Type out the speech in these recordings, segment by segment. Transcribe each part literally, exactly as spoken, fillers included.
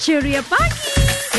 Ceria Pagi.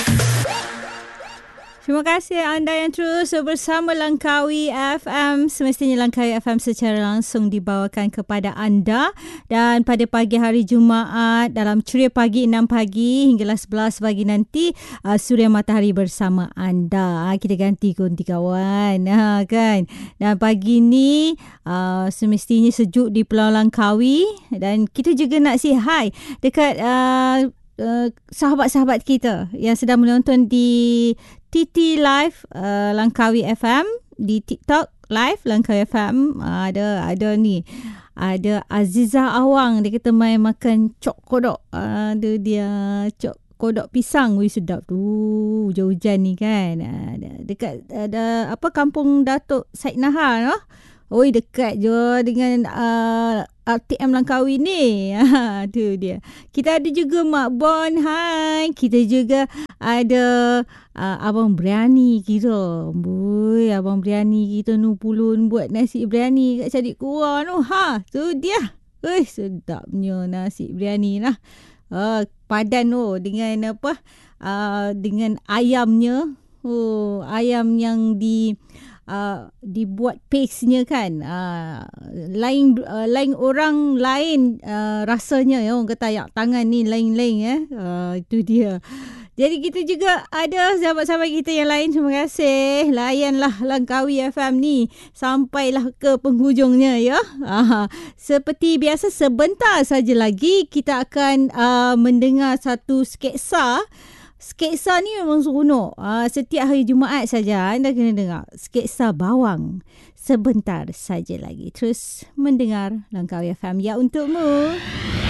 Terima kasih anda yang terus bersama Langkawi F M. Semestinya Langkawi F M secara langsung dibawakan kepada anda. Dan pada pagi hari Jumaat dalam Ceria Pagi enam pagi hinggalah sebelas pagi nanti, uh, Suria Matahari bersama anda. Uh, kita ganti konti kawan. Uh, kan? Dan pagi ni uh, semestinya sejuk di Pulau Langkawi. Dan kita juga nak say hi dekat Uh, Uh, sahabat-sahabat kita yang sedang menonton di T T Live uh, Langkawi F M, di TikTok Live Langkawi F M. uh, ada ada ni ada Aziza Awang, dia kata main makan cok kodok. uh, ada dia cok kodok pisang. Wih, sedap tu hujan-hujan ni kan. uh, dekat ada apa kampung Datuk Said Nahar, no? Oi, dekat je dengan uh, R T M Langkawi ni. Ha, tu dia. Kita ada juga Mak Bon. Hai. Kita juga ada uh, Abang Biryani kita. Boy, Abang Biryani kita nu pulun buat nasi biryani kat Cadik Kurang tu. Ha, tu dia. Oi, sedapnya nasi biryani lah. Uh, padan tu dengan apa? Uh, dengan ayamnya. Oh, ayam yang di Uh, dibuat paste-nya kan. Uh, lain uh, lain orang lain uh, rasanya ya. Orang kata ayak tangan ni lain-lain ya. Uh, itu dia. Jadi kita juga ada sahabat-sahabat kita yang lain. Terima kasih. Layanlah Langkawi F M ni sampailah ke penghujungnya ya. Uh, seperti biasa sebentar saja lagi kita akan uh, mendengar satu sketsa. Sketsa ni memang seronok. Uh, setiap hari Jumaat saja anda kena dengar sketsa bawang. Sebentar saja lagi. Terus mendengar Langkawi F M ya untukmu.